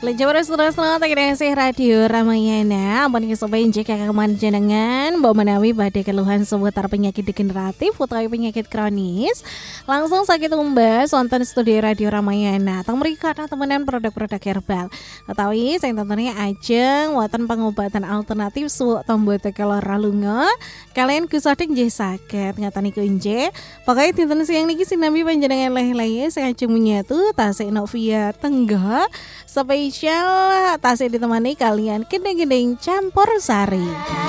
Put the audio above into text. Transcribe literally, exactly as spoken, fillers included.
Lejawara seterusnya tak kira sih Radio Ramayana. Ampun kesobain jika keman jenengan bawa menawi badai keluhan seputar penyakit degeneratif utawi penyakit kronis. Langsung sakit umbas wonten studio Radio Ramayana. Teng mriki kathah temenan produk-produk herbal. Utawi sing tentunya ajeng wonten pengobatan alternatif suwuk tombote kelora lunga. Kalian kusadeng nggih saged ngatani kunje. Pokoke dinten siang niki sinambi panjenengan leh-leh sing ajeng menyatu tasik Novia Tengga. Spesial tasik ditemani kalian gending-gending campur sari.